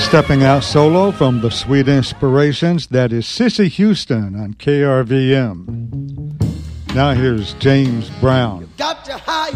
Stepping out solo from the Sweet Inspirations, that is Cissy Houston on KRVM. Now here's James Brown. Got to hide.